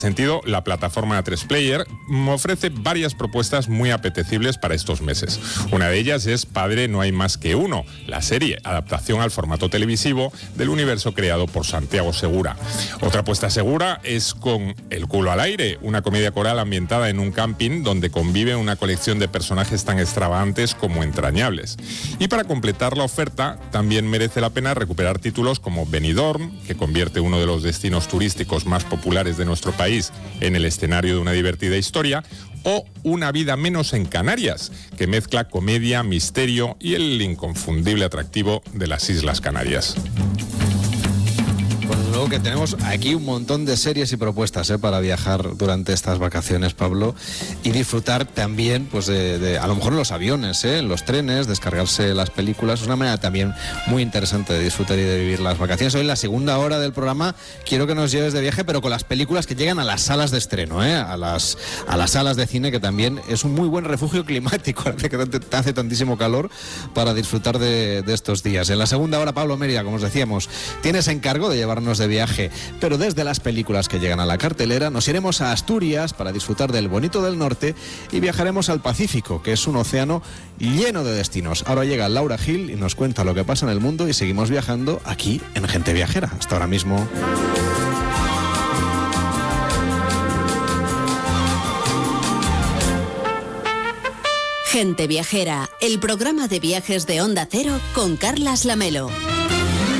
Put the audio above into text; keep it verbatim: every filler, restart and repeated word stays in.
sentido, la plataforma A tres Player ofrece varias propuestas muy apetecibles para estos meses. Una de ellas es Padre no hay más que uno, la serie, adaptación al formato televisivo del universo creado por Santiago Segura. Otra apuesta segura es con El culo al aire, una comedia coral ambientada en un camping donde convive una colección de personajes tan extravagantes como entrañables. Y para completar la oferta, también merece la pena recuperar títulos como Benidorm, que convierte uno de los destinos turísticos más populares de nuestro país en el escenario de una divertida historia, o Una vida menos en Canarias, que mezcla comedia, misterio y el inconfundible atractivo de las Islas Canarias. Pues luego que tenemos aquí un montón de series y propuestas ¿eh? para viajar durante estas vacaciones, Pablo, y disfrutar también, pues de, de a lo mejor en los aviones, ¿eh? en los trenes, descargarse las películas. Es una manera también muy interesante de disfrutar y de vivir las vacaciones. Hoy en la segunda hora del programa quiero que nos lleves de viaje, pero con las películas que llegan a las salas de estreno, ¿eh? a las a las salas de cine, que también es un muy buen refugio climático, que te hace tantísimo calor, para disfrutar de, de estos días. En la segunda hora, Pablo Mérida, como os decíamos, tienes encargo de llevarnos de viaje, pero desde las películas que llegan a la cartelera nos iremos a Asturias para disfrutar del bonito del norte y viajaremos al Pacífico, que es un océano lleno de destinos. Ahora llega Laura Gil y nos cuenta lo que pasa en el mundo, y seguimos viajando aquí en Gente Viajera. Hasta ahora mismo. Gente Viajera, el programa de viajes de Onda Cero con Carlas Lamelo.